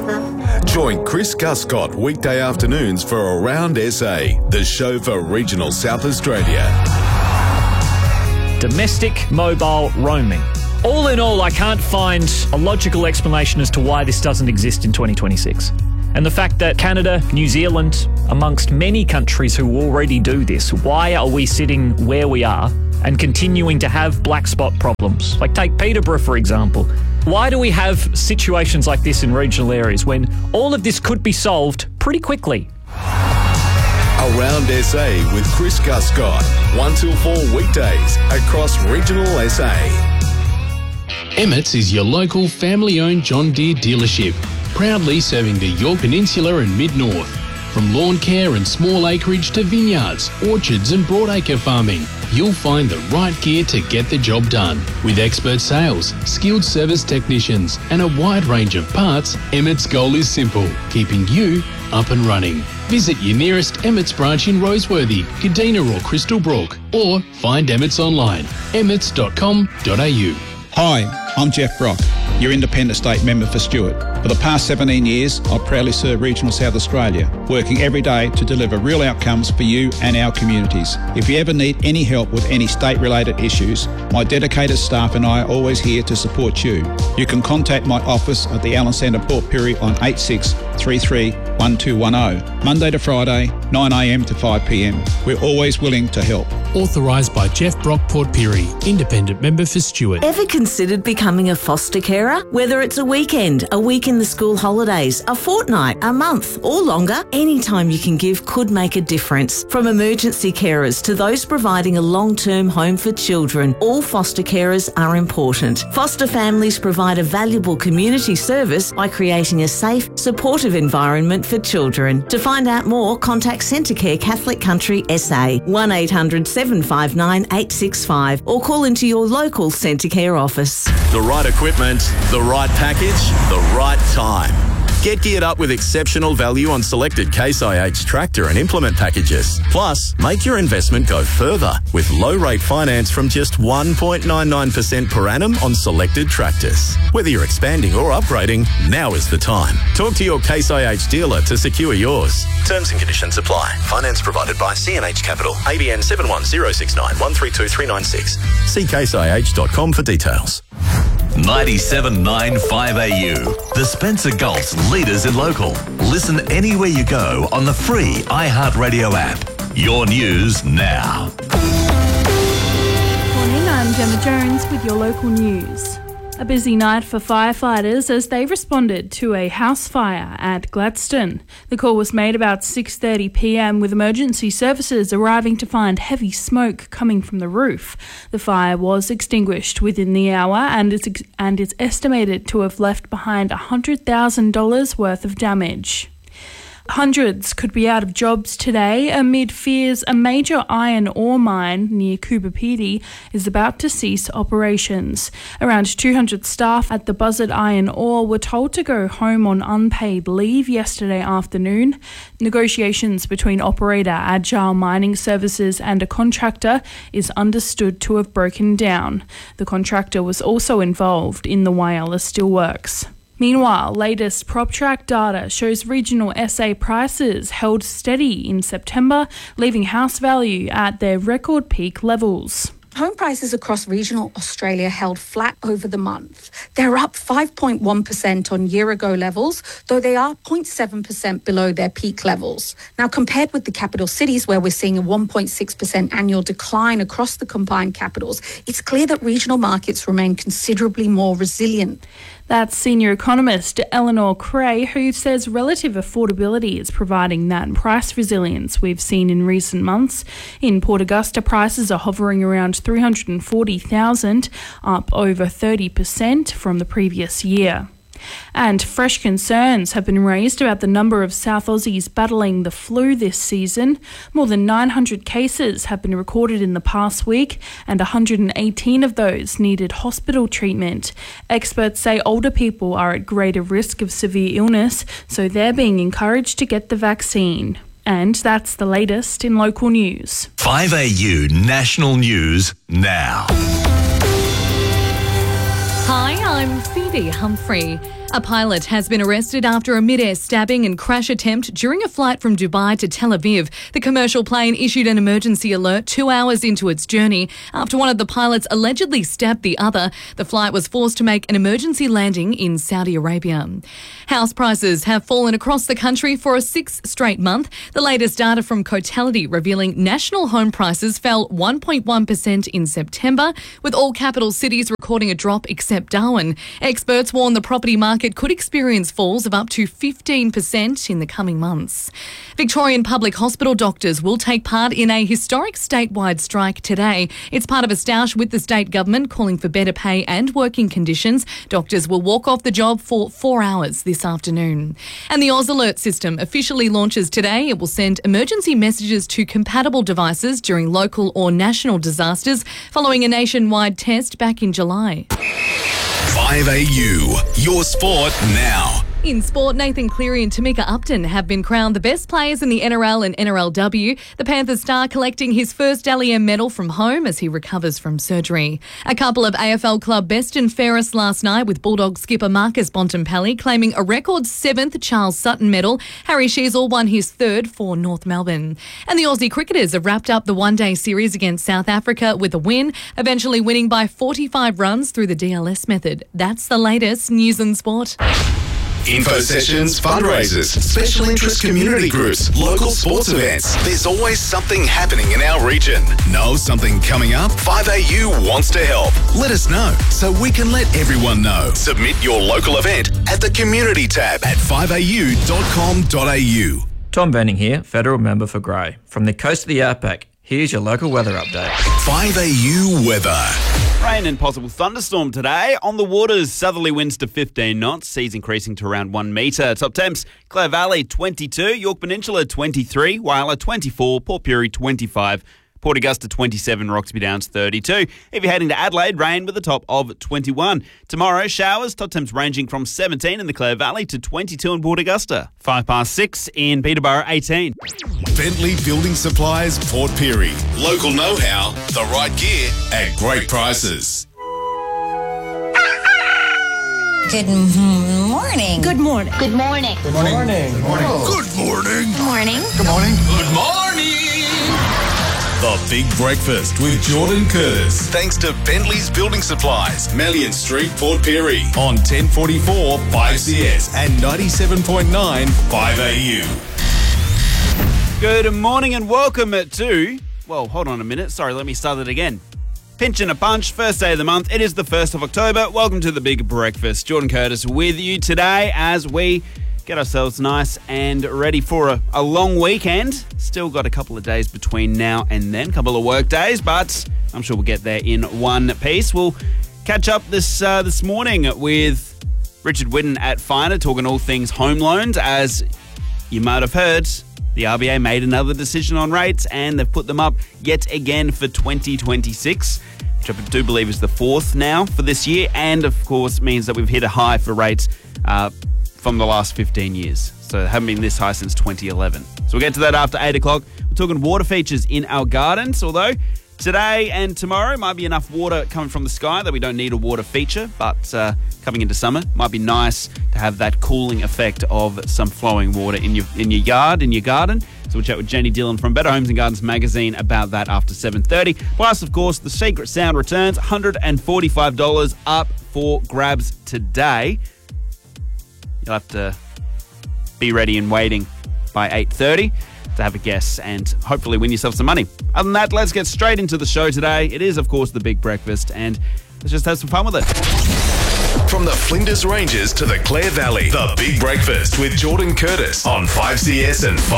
Join Chris Guscott weekday afternoons for Around SA, the show for regional South Australia. Domestic mobile roaming. All in all, I can't find a logical explanation as to why this doesn't exist in 2026. And the fact that Canada, New Zealand, amongst many countries who already do this, why are we sitting where we are and continuing to have black spot problems? Like take Peterborough, for example. Why do we have situations like this in regional areas when all of this could be solved pretty quickly? Around SA with Chris Guscott, 1 till 4 weekdays across regional SA. Emmett's is your local family-owned John Deere dealership, proudly serving the Yorke Peninsula and Mid-North. From lawn care and small acreage to vineyards, orchards and broadacre farming, you'll find the right gear to get the job done. With expert sales, skilled service technicians and a wide range of parts, Emmett's goal is simple, keeping you up and running. Visit your nearest Emmett's branch in Roseworthy, Kadina or Crystal Brook, or find Emmett's online, emmets.com.au. Hi, I'm Jeff Brock, your Independent State Member for Stewart. For the past 17 years, I've proudly served regional South Australia, working every day to deliver real outcomes for you and our communities. If you ever need any help with any state-related issues, my dedicated staff and I are always here to support you. You can contact my office at the Allen Centre, Port Pirie on 8633 1210, Monday to Friday, 9am to 5pm. We're always willing to help. Authorised by Jeff Brock, Port Pirie, Independent Member for Stewart. Ever considered becoming a foster carer? Whether it's a weekend, a week in the school holidays, a fortnight, a month or longer, any time you can give could make a difference. From emergency carers to those providing a long-term home for children, all foster carers are important. Foster families provide a valuable community service by creating a safe, supportive environment for children. To find out more, contact Centrecare Catholic Country SA, 1800 759 865 or call into your local Centrecare office. The right equipment, the right package, the right time. Get geared up with exceptional value on selected Case IH tractor and implement packages. Plus, make your investment go further with low-rate finance from just 1.99% per annum on selected tractors. Whether you're expanding or upgrading, now is the time. Talk to your Case IH dealer to secure yours. Terms and conditions apply. Finance provided by CNH Capital. ABN 71069 132396. See caseih.com for details. 97.95 AU. The Spencer Gulf's leaders in local. Listen anywhere you go on the free iHeartRadio app. Your news now. Morning, I'm Gemma Jones with your local news. A busy night for firefighters as they responded to a house fire at Gladstone. The call was made about 6:30pm with emergency services arriving to find heavy smoke coming from the roof. The fire was extinguished within the hour and it's estimated to have left behind $100,000 worth of damage. Hundreds could be out of jobs today amid fears a major iron ore mine near Coober Pedy is about to cease operations. Around 200 staff at the Buzzard Iron Ore were told to go home on unpaid leave yesterday afternoon. Negotiations between operator Agile Mining Services and a contractor is understood to have broken down. The contractor was also involved in the Whyalla Steelworks. Meanwhile, latest PropTrack data shows regional SA prices held steady in September, leaving house value at their record peak levels. Home prices across regional Australia held flat over the month. They're up 5.1% on year-ago levels, though they are 0.7% below their peak levels. Now, compared with the capital cities, where we're seeing a 1.6% annual decline across the combined capitals, it's clear that regional markets remain considerably more resilient. That's senior economist Eleanor Creagh, who says relative affordability is providing that price resilience we've seen in recent months. In Port Augusta, prices are hovering around $340,000, up over 30% from the previous year. And fresh concerns have been raised about the number of South Aussies battling the flu this season. More than 900 cases have been recorded in the past week, and 118 of those needed hospital treatment. Experts say older people are at greater risk of severe illness, so they're being encouraged to get the vaccine. And that's the latest in local news. 5AU National News now. Hi, I'm Phoenix. Heidi Humphrey. A pilot has been arrested after a mid-air stabbing and crash attempt during a flight from Dubai to Tel Aviv. The commercial plane issued an emergency alert 2 hours into its journey after one of the pilots allegedly stabbed the other. The flight was forced to make an emergency landing in Saudi Arabia. House prices have fallen across the country for a sixth straight month. The latest data from Cotality revealing national home prices fell 1.1% in September, with all capital cities recording a drop except Darwin. Experts warn the property market could experience falls of up to 15% in the coming months. Victorian public hospital doctors will take part in a historic statewide strike today. It's part of a stoush with the state government calling for better pay and working conditions. Doctors will walk off the job for 4 hours this afternoon. And the Oz Alert system officially launches today. It will send emergency messages to compatible devices during local or national disasters following a nationwide test back in July. 5AU, your sport now. In sport, Nathan Cleary and Tamika Upton have been crowned the best players in the NRL and NRLW. The Panthers star collecting his first Dally M medal from home as he recovers from surgery. A couple of AFL club best and fairest last night, with Bulldog skipper Marcus Bontempelli claiming a record 7th Charles Sutton medal. Harry Sheezel won his 3rd for North Melbourne. And the Aussie cricketers have wrapped up the one-day series against South Africa with a win, eventually winning by 45 runs through the DLS method. That's the latest news and sport. Info sessions, fundraisers, special interest community groups, local sports events. There's always something happening in our region. Know something coming up? 5AU wants to help. Let us know so we can let everyone know. Submit your local event at the community tab at 5au.com.au. Tom Benning here, Federal Member for Grey. From the coast of the Outback, here's your local weather update. 5AU weather. Rain and possible thunderstorm today. On the waters, southerly winds to 15 knots, seas increasing to around 1 metre. Top temps, Clare Valley 22, York Peninsula 23, Whyalla 24, Port Pirie 25, Port Augusta 27, Roxby Downs 32. If you're heading to Adelaide, rain with a top of 21. Tomorrow, showers, top temps ranging from 17 in the Clare Valley to 22 in Port Augusta. 6:05 in Peterborough, 18. Bentley Building Supplies, Port Pirie. Local know-how, the right gear at great prices. Good morning. Good morning. Good morning. Good morning. Good morning. Good morning. Good morning. Good morning. Good morning. The Big Breakfast with Jordan Curtis. Thanks to Bentley's Building Supplies, Melian Street, Port Pirie. On 1044 5CS and 97.9 5AU. Good morning and welcome to... Well, hold on a minute. Sorry, let me start it again. Pinch and a punch, first day of the month. It is the 1st of October. Welcome to the Big Breakfast. Jordan Curtis with you today as we get ourselves nice and ready for a long weekend. Still got a couple of days between now and then, a couple of work days, but I'm sure we'll get there in one piece. We'll catch up this morning with Richard Whitten at Finder, talking all things home loans. As you might have heard, the RBA made another decision on rates and they've put them up yet again for 2026, which I do believe is the 4th now for this year, and of course means that we've hit a high for rates from the last 15 years. So they haven't been this high since 2011. So we'll get to that after 8 o'clock. We're talking water features in our gardens, although today and tomorrow might be enough water coming from the sky that we don't need a water feature, but coming into summer, might be nice to have that cooling effect of some flowing water in your yard, in your garden. So we'll chat with Jenny Dillon from Better Homes and Gardens magazine about that after 7:30. Plus, of course, the Secret Sound returns, $145 up for grabs today. You'll have to be ready and waiting by 8:30 to have a guess and hopefully win yourself some money. Other than that, let's get straight into the show today. It is, of course, the Big Breakfast, and let's just have some fun with it. From the Flinders Ranges to the Clare Valley, the Big Breakfast with Jordan Curtis on 5CS and 5.